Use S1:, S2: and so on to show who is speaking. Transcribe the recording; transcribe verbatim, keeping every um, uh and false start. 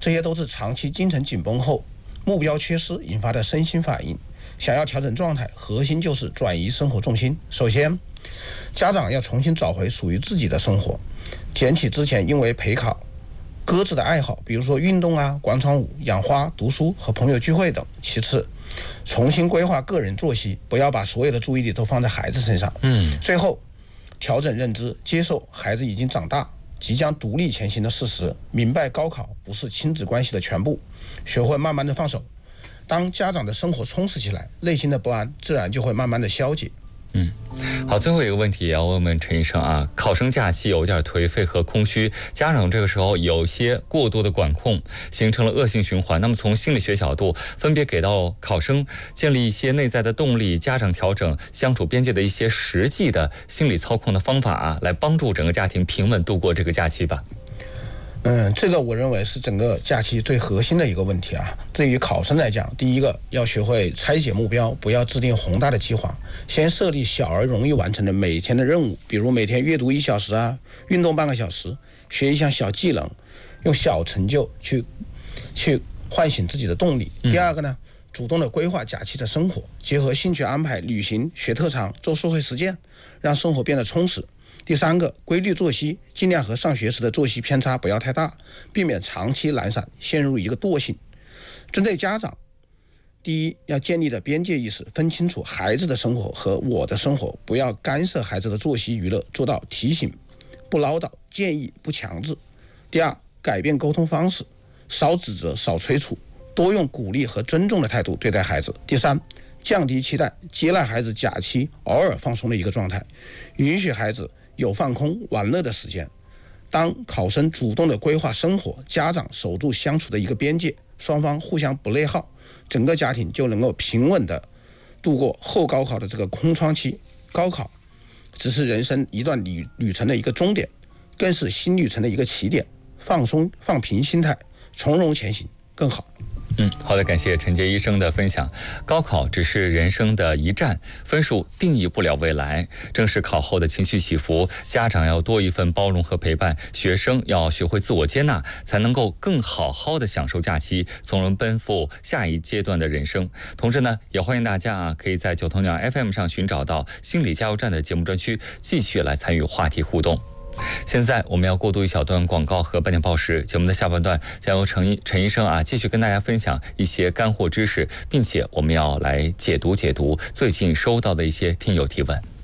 S1: 这些都是长期精神紧绷后目标缺失引发的身心反应。想要调整状态，核心就是转移生活重心。首先，家长要重新找回属于自己的生活，捡起之前因为陪考搁置的爱好，比如说运动啊、广场舞、养花、读书和朋友聚会等。其次，重新规划个人作息，不要把所有的注意力都放在孩子身上。
S2: 嗯。
S1: 最后，调整认知，接受孩子已经长大，即将独立前行的事实，明白高考不是亲子关系的全部，学会慢慢的放手。当家长的生活充实起来，内心的不安自然就会慢慢的消解。
S2: 嗯，好，最后一个问题要问问陈医生啊，考生假期有点颓废和空虚，家长这个时候有些过多的管控，形成了恶性循环。那么从心理学角度，分别给到考生建立一些内在的动力，家长调整相处边界的一些实际的心理操控的方法啊，来帮助整个家庭平稳度过这个假期吧。
S1: 嗯，这个我认为是整个假期最核心的一个问题啊。对于考生来讲，第一个要学会拆解目标，不要制定宏大的计划，先设立小而容易完成的每天的任务，比如每天阅读一小时啊，运动半个小时，学一项小技能，用小成就去去唤醒自己的动力。第二个呢，主动的规划假期的生活，结合兴趣安排，旅行、学特长、做社会实践，让生活变得充实。第三个，规律作息，尽量和上学时的作息偏差不要太大，避免长期懒散，陷入一个惰性。针对家长，第一，要建立的边界意识，分清楚孩子的生活和我的生活，不要干涉孩子的作息娱乐，做到提醒不唠叨，建议不强制。第二，改变沟通方式，少指责，少催促，多用鼓励和尊重的态度对待孩子。第三，降低期待，接纳孩子假期偶尔放松的一个状态，允许孩子有放空玩乐的时间。当考生主动的规划生活，家长守住相处的一个边界，双方互相不内耗，整个家庭就能够平稳的度过后高考的这个空窗期。高考只是人生一段旅旅程的一个终点，更是新旅程的一个起点。放松放平心态，从容前行更好。
S2: 嗯，好的，感谢陈杰医生的分享。高考只是人生的一站，分数定义不了未来。正是考后的情绪起伏，家长要多一份包容和陪伴，学生要学会自我接纳，才能够更好好的享受假期，从容奔赴下一阶段的人生。同时呢，也欢迎大家啊，可以在九头鸟 F M 上寻找到心理加油站的节目专区，继续来参与话题互动。现在我们要过渡一小段广告和半点报时，节目的下半段将由陈医陈医生啊继续跟大家分享一些干货知识，并且我们要来解读解读最近收到的一些听友提问。